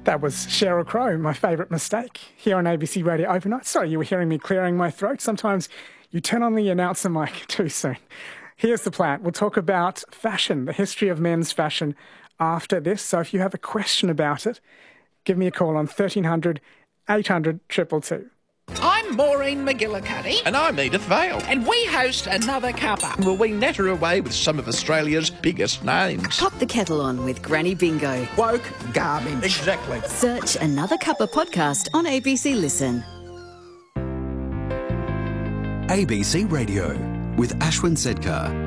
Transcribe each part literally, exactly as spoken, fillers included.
That was Sheryl Crow, My Favourite Mistake, here on A B C Radio Overnight. Sorry, you were hearing me clearing my throat. Sometimes you turn on the announcer mic too soon. Here's the plan. We'll talk about fashion, the history of men's fashion after this. So if you have a question about it, give me a call on thirteen hundred, eight hundred, two two two. I'm Maureen McGillicuddy. And I'm Edith Vale. And we host Another Cuppa. Will we natter away with some of Australia's biggest names? Pop the kettle on with Granny Bingo. Woke garbage. Exactly. Search Another Cuppa podcast on A B C Listen. A B C Radio with Ashwin Sedkar.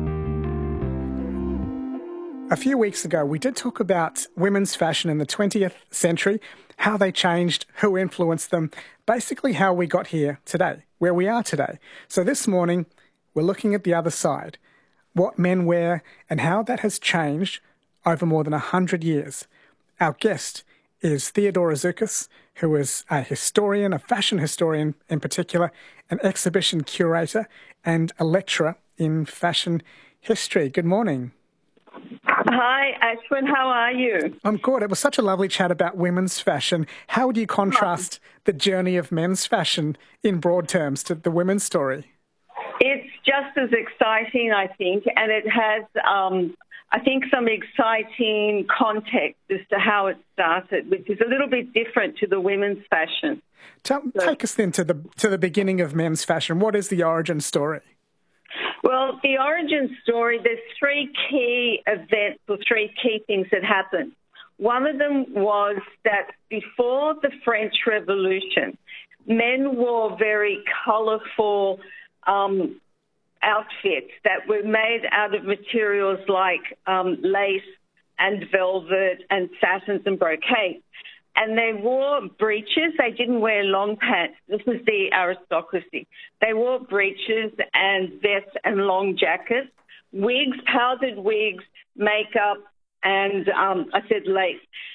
A few weeks ago, we did talk about women's fashion in the twentieth century, how they changed, who influenced them, basically how we got here today, where we are today. So this morning, we're looking at the other side, what men wear and how that has changed over more than one hundred years. Our guest is Theodora Zoukis, who is a historian, a fashion historian in particular, an exhibition curator and a lecturer in fashion history. Good morning. Hi, Ashwin. How are you? I'm good. It was such a lovely chat about women's fashion. How would you contrast the journey of men's fashion in broad terms to the women's story? It's just as exciting, I think, and it has, um, I think, some exciting context as to how it started, which is a little bit different to the women's fashion. Tell, so, take us then to the to the beginning of men's fashion. What is the origin story? Well, the origin story, there's three key events or three key things that happened. One of them was that before the French Revolution, men wore very colourful um, outfits that were made out of materials like um, lace and velvet and satins and brocade. And they wore breeches. They didn't wear long pants. This was the aristocracy. They wore breeches and vests and long jackets, wigs, powdered wigs, makeup, and um, I said lace.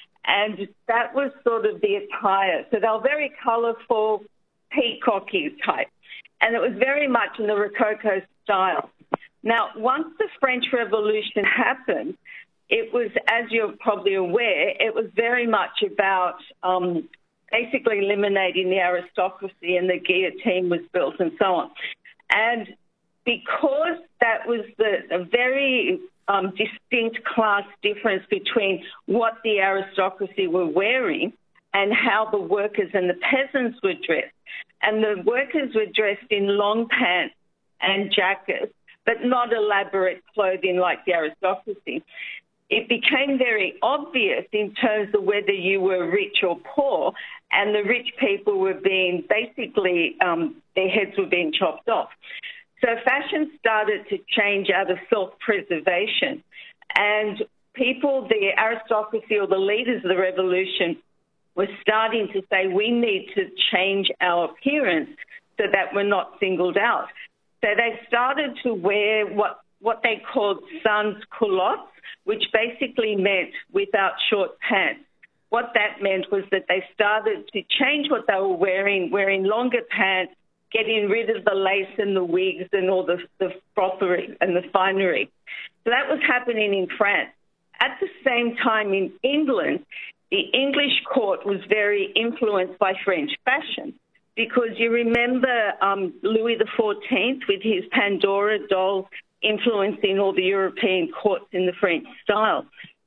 And that was sort of the attire. So they were very colourful, peacocky type. And it was very much in the Rococo style. Now, once the French Revolution happened, it was, as you're probably aware, it was very much about um, basically eliminating the aristocracy, and the guillotine was built and so on. And because that was the, a very um, distinct class difference between what the aristocracy were wearing and how the workers and the peasants were dressed. And the workers were dressed in long pants and jackets, but not elaborate clothing like the aristocracy. It became very obvious in terms of whether you were rich or poor, and the rich people were being basically, um, their heads were being chopped off. So fashion started to change out of self-preservation, and people, the aristocracy or the leaders of the revolution, were starting to say, we need to change our appearance so that we're not singled out. So they started to wear what, what they called sans culottes, which basically meant without short pants. What that meant was that they started to change what they were wearing, wearing longer pants, getting rid of the lace and the wigs and all the, the frippery and the finery. So that was happening in France. At the same time in England, the English court was very influenced by French fashion, because you remember um, Louis the fourteenth with his Pandora doll influencing all the European courts in the French style.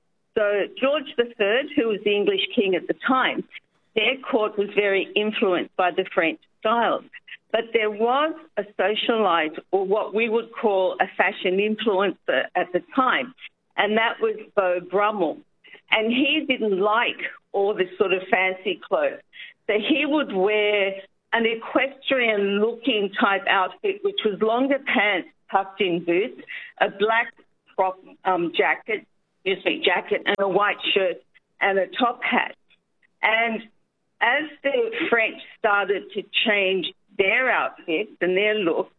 So George the third, who was the English king at the time, their court was very influenced by the French styles. But there was a socialite, or what we would call a fashion influencer at the time, and that was Beau Brummel. And he didn't like all this sort of fancy clothes. So he would wear an equestrian-looking type outfit, which was longer pants tucked in boots, a black crop um, jacket, excuse me, jacket, and a white shirt and a top hat. And as the French started to change their outfits and their look,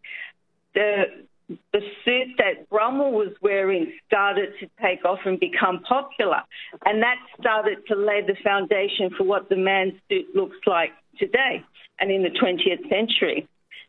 the the suit that Brummel was wearing started to take off and become popular. And that started to lay the foundation for what the man's suit looks like today and in the twentieth century.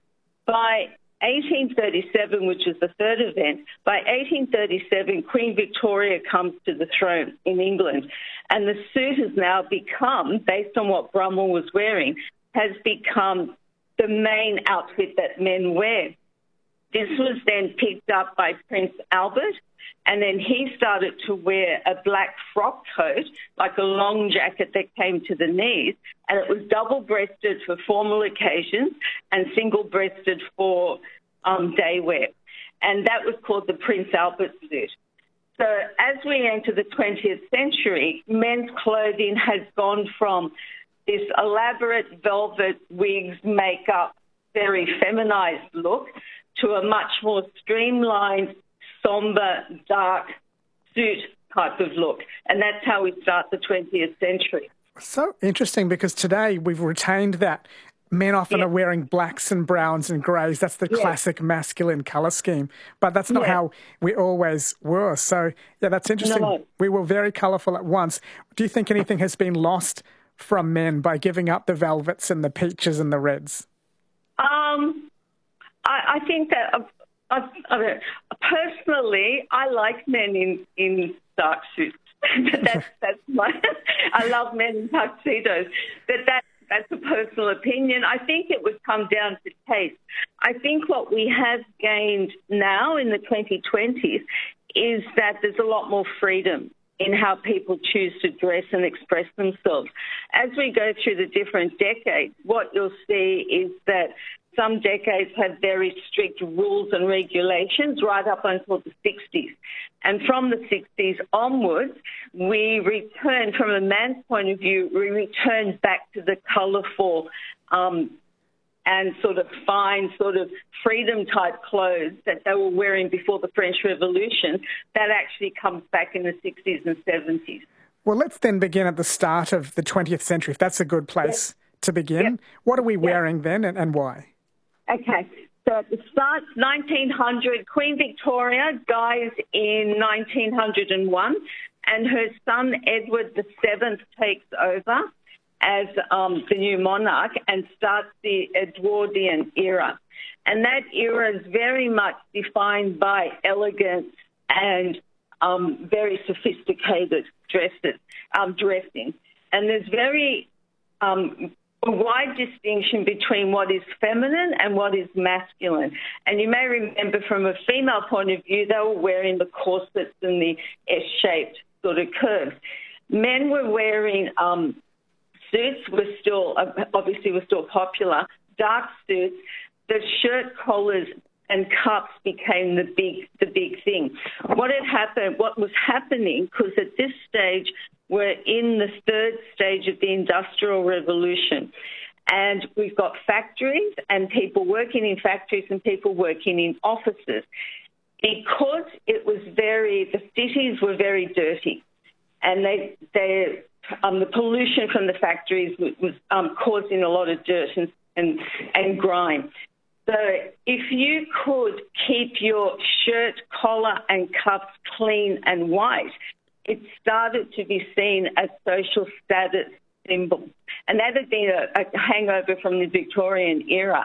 By eighteen thirty-seven, which was the third event, by eighteen thirty-seven, Queen Victoria comes to the throne in England. And the suit has now become, based on what Brummel was wearing, has become the main outfit that men wear. This was then picked up by Prince Albert, and then he started to wear a black frock coat, like a long jacket that came to the knees, and it was double-breasted for formal occasions and single-breasted for um, day wear. And that was called the Prince Albert suit. So as we enter the twentieth century, men's clothing has gone from this elaborate velvet wigs, makeup, very feminized look to a much more streamlined, somber, dark suit type of look. And that's how we start the twentieth century. So interesting, because today we've retained that. Men often yeah. are wearing blacks and browns and greys. That's the yeah. classic masculine colour scheme. But that's not yeah. how we always were. So, yeah, that's interesting. No. We were very colourful at once. Do you think anything has been lost from men by giving up the velvets and the peaches and the reds? Um, I, I think that, uh, I, I, personally, I like men in, in dark suits. that's, that's my, I love men in tuxedos. But that, that's a personal opinion. I think it would come down to taste. I think what we have gained now in the twenty twenties is that there's a lot more freedom in how people choose to dress and express themselves. As we go through the different decades, what you'll see is that some decades have very strict rules and regulations right up until the sixties. And from the sixties onwards, we return, from a man's point of view, we return back to the colourful um, and sort of fine, sort of freedom-type clothes that they were wearing before the French Revolution. That actually comes back in the sixties and seventies. Well, let's then begin at the start of the twentieth century, if that's a good place yep. to begin. Yep. What are we yep. wearing then, and, and why? Okay, so at the start, nineteen hundred, Queen Victoria dies in nineteen oh one, and her son Edward the Seventh takes over as um, the new monarch and starts the Edwardian era. And that era is very much defined by elegance and um, very sophisticated dresses, um, dressing. And there's very um, a wide distinction between what is feminine and what is masculine. And you may remember from a female point of view, they were wearing the corsets and the S-shaped sort of curves. Men were wearing um, suits, were still, obviously were still popular, dark suits. The shirt collars and cuffs became the big, the big thing. What had happened, what was happening, because at this stage, we're in the third stage of the Industrial Revolution. And we've got factories and people working in factories and people working in offices. Because it was very, the cities were very dirty. And they, they, um, the pollution from the factories was, was um, causing a lot of dirt and, and, and grime. So if you could keep your shirt, collar and cuffs clean and white, it started to be seen as social status symbol. And that had been a, a hangover from the Victorian era.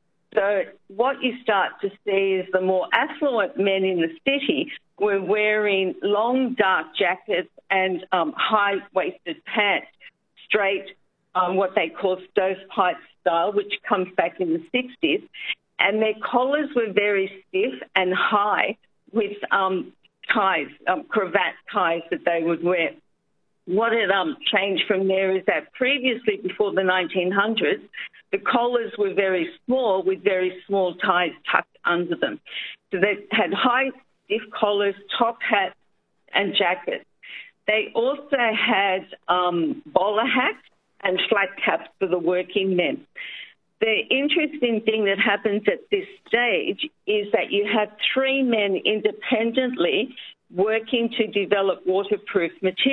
So what you start to see is the more affluent men in the city were wearing long, dark jackets and um, high-waisted pants, straight, um, what they call stovepipe style, which comes back in the sixties. And their collars were very stiff and high with um, ties, um, cravat ties that they would wear. What had um, changed from there is that previously, before the nineteen hundreds, the collars were very small with very small ties tucked under them. So they had high, stiff collars, top hats and jackets. They also had um, bowler hats and flat caps for the working men. The interesting thing that happens at this stage is that you have three men independently working to develop waterproof material.